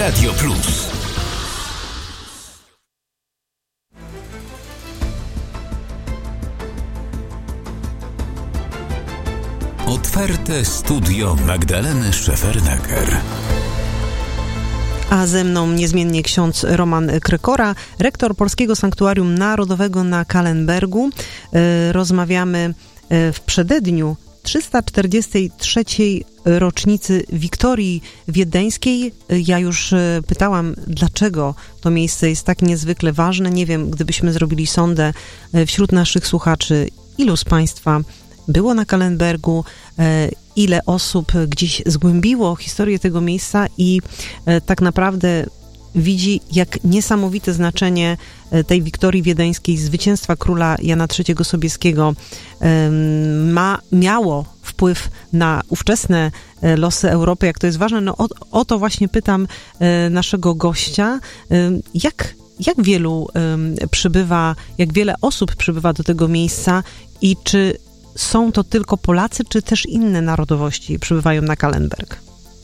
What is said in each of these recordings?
Radio Plus. Otwarte studio Magdaleny Szefernaker. A ze mną niezmiennie ksiądz Roman Krykora, rektor Polskiego Sanktuarium Narodowego na Kallenbergu. Rozmawiamy w przededniu 343. rocznicy Wiktorii Wiedeńskiej. Ja już pytałam, dlaczego to miejsce jest tak niezwykle ważne. Nie wiem, gdybyśmy zrobili sondę wśród naszych słuchaczy, ilu z Państwa było na Kallenbergu, ile osób gdzieś zgłębiło historię tego miejsca i tak naprawdę widzi, jak niesamowite znaczenie tej Wiktorii Wiedeńskiej, zwycięstwa króla Jana III Sobieskiego miało wpływ na ówczesne losy Europy, jak to jest ważne. No o to właśnie pytam naszego gościa. Jak wielu przybywa, jak wiele osób przybywa do tego miejsca i czy są to tylko Polacy, czy też inne narodowości przybywają na Kallenberg?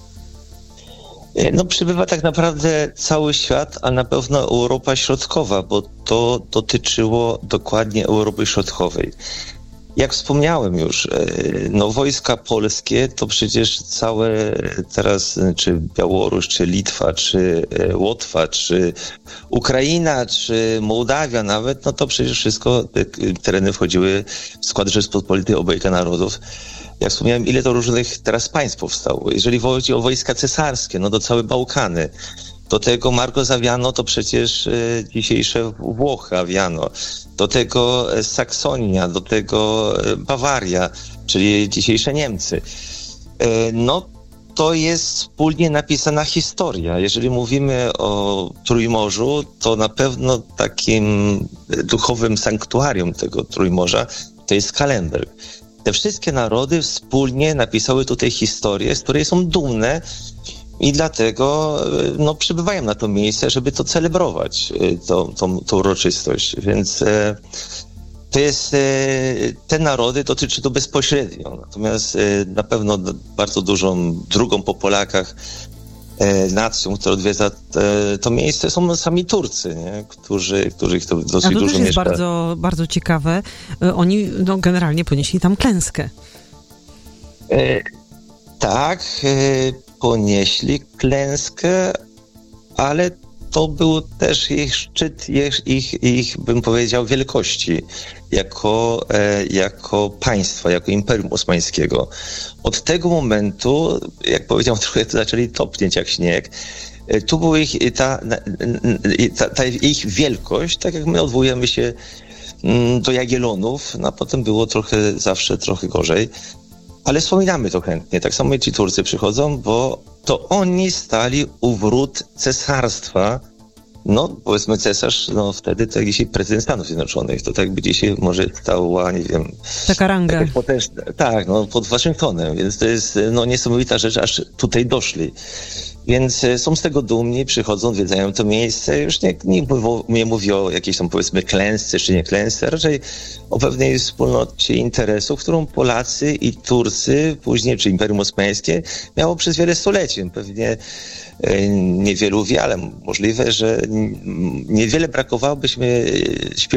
No przybywa tak naprawdę cały świat, a na pewno Europa Środkowa, bo to dotyczyło dokładnie Europy Środkowej. Jak wspomniałem już, no wojska polskie to przecież całe teraz, czy Białoruś, czy Litwa, czy Łotwa, czy Ukraina, czy Mołdawia nawet, no to przecież wszystko te tereny wchodziły w skład Rzeczypospolitej Obojga Narodów. Jak wspomniałem, ile to różnych teraz państw powstało. Jeżeli chodzi o wojska cesarskie, no to całe Bałkany. Do tego Margo Aviano to przecież dzisiejsze Włochy Aviano. Do tego Saksonia, do tego Bawaria, czyli dzisiejsze Niemcy. No to jest wspólnie napisana historia. Jeżeli mówimy o Trójmorzu, to na pewno takim duchowym sanktuarium tego Trójmorza to jest Kallenberg. Te wszystkie narody wspólnie napisały tutaj historię, z której są dumne i dlatego przybywają na to miejsce, żeby to celebrować, tą uroczystość. Więc to jest, te narody dotyczy to bezpośrednio. Natomiast na pewno bardzo dużą, drugą po Polakach nacją, która odwiedza to miejsce, są sami Turcy, nie? Których to dosyć dużo mieszka. A to też jest bardzo, bardzo ciekawe. Oni generalnie ponieśli tam klęskę. Tak, ponieśli klęskę, ale to był też ich szczyt, ich bym powiedział, wielkości jako państwa, jako Imperium Osmańskiego. Od tego momentu, jak powiedział, trochę to zaczęli topnieć jak śnieg. Tu była ta ich wielkość, tak jak my odwołujemy się do Jagiellonów, no a potem było zawsze trochę gorzej. Ale wspominamy to chętnie. Tak samo ci Turcy przychodzą, bo to oni stali u wrót cesarstwa. No, powiedzmy cesarz, no wtedy to jak dzisiaj prezydent Stanów Zjednoczonych, to tak jakby dzisiaj może stała, nie wiem... Taka ranga. Tak, pod Waszyngtonem, więc to jest niesamowita rzecz, aż tutaj doszli. Więc są z tego dumni, przychodzą, odwiedzają to miejsce. Już nie mówię o jakiejś tam, powiedzmy, klęsce czy nie klęsce, raczej o pewnej wspólnocie interesów, którą Polacy i Turcy, później czy Imperium Osmańskie miało przez wiele stoleci. Pewnie niewielu wie, ale możliwe, że niewiele brakowało, byśmy